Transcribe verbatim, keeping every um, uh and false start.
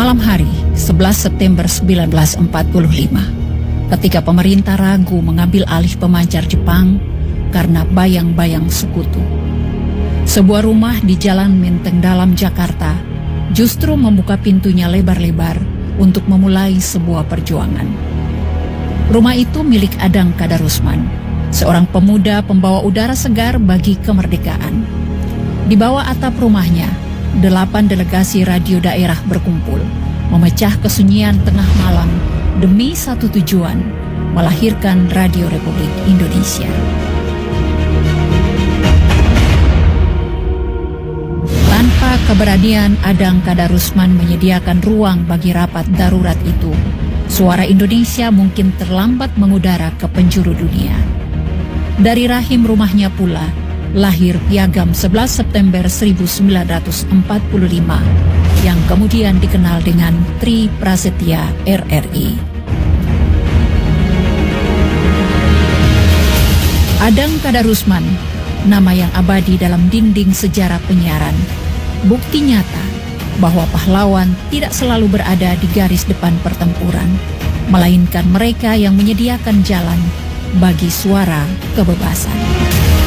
Malam hari sebelas September seribu sembilan ratus empat puluh lima, ketika pemerintah ragu mengambil alih pemancar Jepang karena bayang-bayang sekutu, sebuah rumah di Jalan Menteng Dalam, Jakarta, justru membuka pintunya lebar-lebar untuk memulai sebuah perjuangan. Rumah itu milik Adang Kadarusman, seorang pemuda pembawa udara segar bagi kemerdekaan. Di bawah atap rumahnya, delapan delegasi radio daerah berkumpul, memecah kesunyian tengah malam demi satu tujuan, melahirkan Radio Republik Indonesia. Tanpa keberanian Adang Kadarusman menyediakan ruang bagi rapat darurat itu, suara Indonesia mungkin terlambat mengudara ke penjuru dunia. Dari rahim rumahnya pula lahir Piagam sebelas September seribu sembilan ratus empat puluh lima yang kemudian dikenal dengan Tri Prasetya R R I. Adang Kadarusman, nama yang abadi dalam dinding sejarah penyiaran, bukti nyata bahwa pahlawan tidak selalu berada di garis depan pertempuran, melainkan mereka yang menyediakan jalan bagi suara kebebasan.